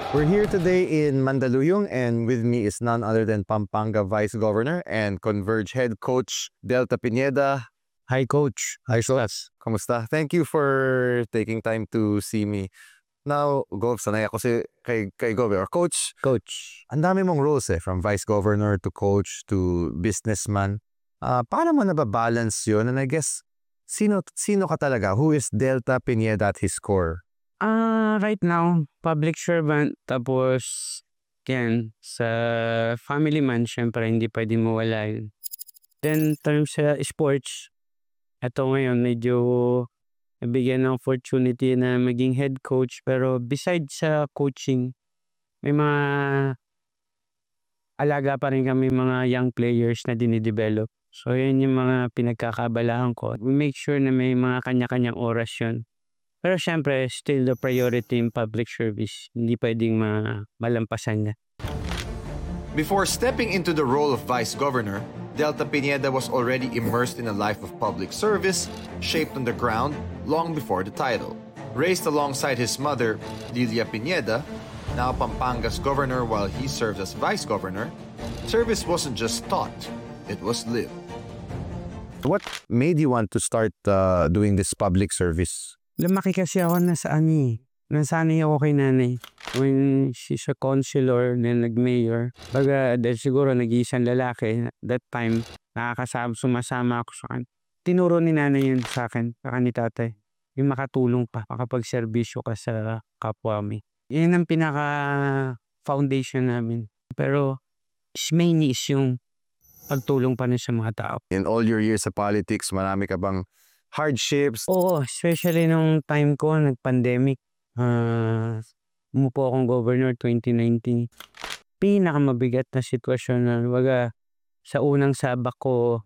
We're here today in Mandaluyong, and with me is none other than Pampanga Vice Governor and Converge Head Coach Delta Pineda. Hi, Coach. Hi, Solas. Kamusta? Thank you for taking time to see me. Now, Gov, sanay ako kay Gov, or Coach. Coach. Ang dami mong roles from Vice Governor to Coach to businessman. Paano mo nababalance yun? And I guess, sino ka talaga? Who is Delta Pineda at his core? Right now, public servant, tapos yan, sa family man, syempre hindi pwede mawala yun. Then, terms sa sports, eto ngayon, medyo nabigyan ng opportunity na maging head coach. Pero besides sa coaching, may mga alaga pa rin kami mga young players na dinidevelop. So, yan yung mga pinagkakabalaan ko. We make sure na may mga kanya-kanyang oras yun. Pero syempre, still the priority in public service. Hindi pwedeng malampasan niya. Before stepping into the role of Vice Governor, Delta Pineda was already immersed in a life of public service, shaped on the ground long before the title. Raised alongside his mother, Lilia Pineda, now Pampanga's governor while he served as Vice Governor, service wasn't just taught, it was lived. What made you want to start doing this public service? Lumaki kasi ako nasanay ako kay nanay. When she's a councilor, then nag-mayor. Baga, dahil siguro nag-iisang lalaki, that time, sumasama ako sa akin. Tinuro ni nanay yun sa akin, saka ni tatay. Yung makatulong pa, makapag-serbisyo ka sa kapwa mo. Yun ang pinaka-foundation namin. Pero, mainly is yung pagtulong pa rin sa mga tao. In all your years sa politics, marami ka bang hardships? Oo, especially nung time ko, nag-pandemic. Umupo akong governor 2019. Pinakamabigat na sitwasyon na waga sa unang sabak ko,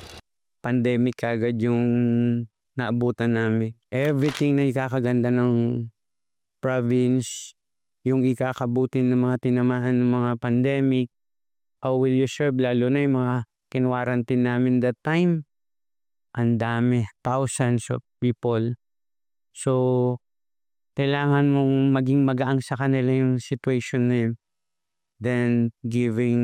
pandemic agad yung naabutan namin. Everything na ikakaganda ng province, yung ikakabutin ng mga tinamahan ng mga pandemic, how will you serve, lalo na yung mga kinwarantin namin that time. Ang dami, thousands of people. So, kailangan mong maging magaang sa kanila yung situation na yun. Then, giving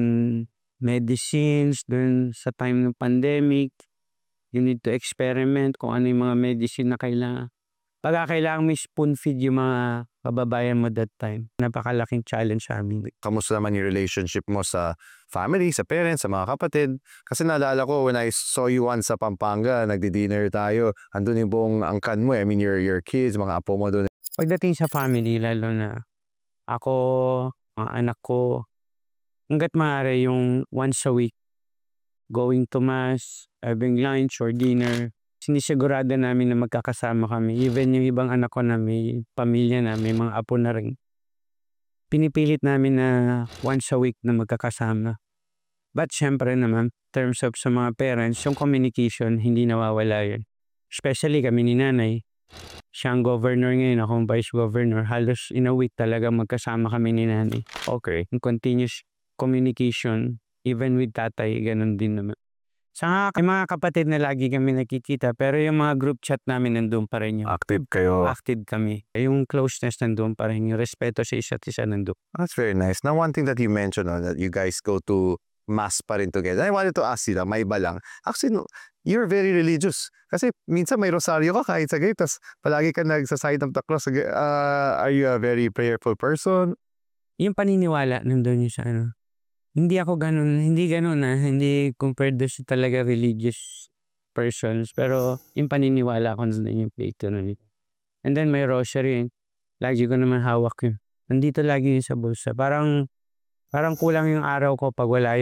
medicines dun sa time ng pandemic. You need to experiment kung ano yung mga medicine na kailangan. Pagka kailangan may spoon feed yung mga kababayan mo that time. Napakalaking challenge sa amin. Kamusta naman yung relationship mo sa family, sa parents, sa mga kapatid? Kasi naalala ko when I saw you once sa Pampanga, nagdi-dinner tayo, andun yung buong angkan mo. I mean, your kids, mga apo mo doon. Pagdating sa family, lalo na ako, mga anak ko, hanggat maaari yung once a week, going to mass, having lunch or dinner, sinisigurado namin na magkakasama kami. Even yung ibang anak ko na may pamilya na, may mga apo na rin. Pinipilit namin na once a week na magkakasama. But syempre naman, terms of sa mga parents, yung communication, hindi nawawala yun. Especially kami ni nanay. Siyang governor ngayon, akong vice governor. Halos in a week talaga magkasama kami ni nanay. Okay. Yung continuous communication, even with tatay, ganun din naman. Sa mga kapatid na lagi kami nakikita, pero yung mga group chat namin nandun pa rin yun. Active kayo. Active kami. Yung closeness nandun pa rin, yung respeto sa isa't isa nandun. That's very nice. Now, one thing that you mentioned, that you guys go to mass pa rin together. I wanted to ask you lang, may iba lang. Actually, no, you're very religious. Kasi minsan may rosaryo ka kahit sa gate, tas palagi ka nagsaside of the cross. Are you a very prayerful person? Yung paniniwala nandun yung sa ano. Hindi ako ganun, hindi compared to sa talaga religious persons, pero yung paniniwala ko na yung faith na nito. And then may rosary, lagi ko naman hawak yun. Nandito lagi yun sa bulsa. Parang kulang yung araw ko pag wala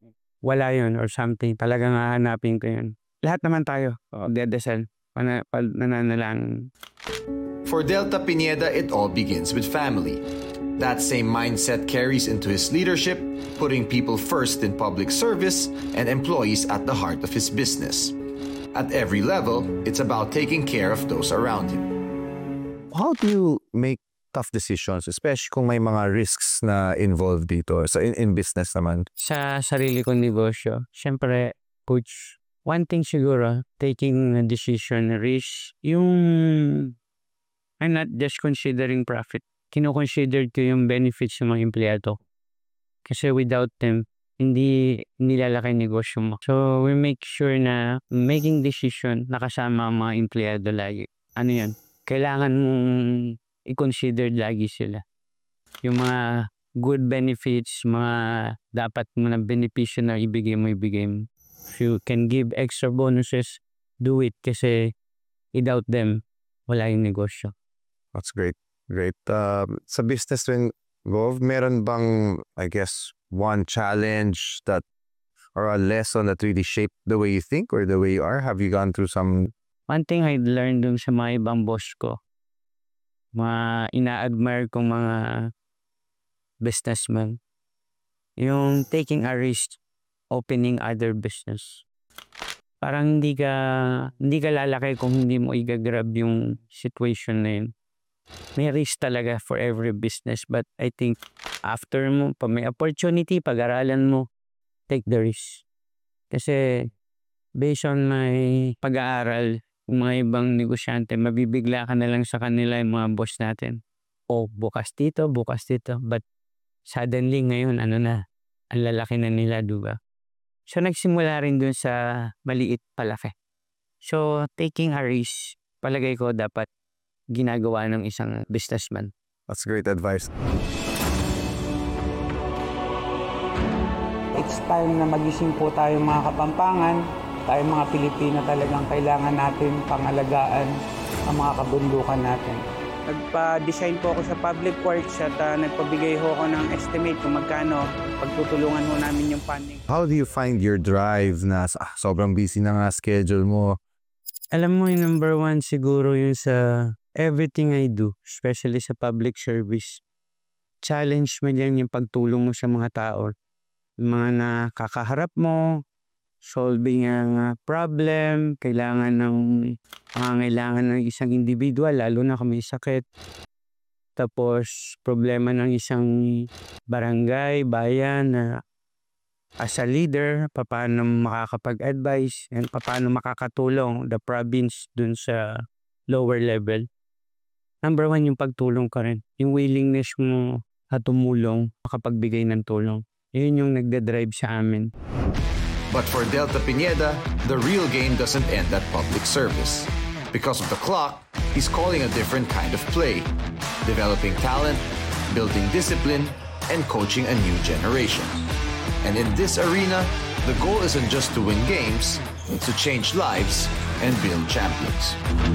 yun or something. Talagang hahanapin ko yun. Lahat naman tayo, dedesal, nananalang. For Delta Pineda, it all begins with family. That same mindset carries into his leadership, putting people first in public service and employees at the heart of his business. At every level, it's about taking care of those around him. How do you make tough decisions, especially kung may mga risks na involved dito in business naman? Sa sarili kong negosyo, syempre, coach, one thing siguro, taking a decision risk, yung I'm not just considering profit. kino-consider ko yung benefits ng mga empleyado. Kasi without them, hindi nilalaki yung negosyo mo. So, we make sure na making decision nakasama ang mga empleyado lagi. Ano yan? Kailangan mong i-consider lagi sila. Yung mga good benefits, mga dapat mo na benepisyo na ibigay mo. If you can give extra bonuses, do it. Kasi without them, wala yung negosyo. That's great. Great. Sa business rin, Gov, meron bang, I guess, one challenge that or a lesson that really shaped the way you think or the way you are? Have you gone through some? One thing I learned dun sa mga ibang boss ko, mga ina-admire kong mga businessmen, yung taking a risk, opening other business. Parang hindi ka lalaki kung hindi mo i-grab yung situation na yun. May risk talaga for every business, but I think after mo, pag may opportunity, pag-aralan mo, take the risk. Kasi based on my pag-aaral, yung mga ibang negosyante, mabibigla ka na lang sa kanila yung mga boss natin. O bukas dito. But suddenly ngayon, ang lalaki na nila, diba? So nagsimula rin dun sa maliit palaki. So taking a risk, palagay ko dapat ginagawa ng isang businessman. That's great advice. It's time na magising po tayo mga Kapampangan, tayo mga Pilipino talagang kailangan natin pangalagaan ang mga kabundukan natin. Nagpa-design po ako sa public works at nagpabigay ho ako ng estimate kung magkano pagtutulungan ho namin yung funding. How do you find your drive na sobrang busy na nga schedule mo? Alam mo, yung number one siguro yung sa everything I do, especially sa public service. Challenge mo yan yung pagtulong mo sa mga tao. Yung mga nakakaharap mo, solving ang problem, kailangan ng isang individual, lalo na kung may sakit. Tapos, problema ng isang barangay, bayan, as a leader, paano makakapag-advise, and paano makakatulong the province dun sa lower level. Number one, yung pagtulong ka rin. Yung willingness mo at tumulong, makapagbigay ng tulong. Yun yung nagdadrive sa amin. But for Delta Pineda, the real game doesn't end at public service. Because of the clock, he's calling a different kind of play, developing talent, building discipline, and coaching a new generation. And in this arena, the goal isn't just to win games, it's to change lives and build champions.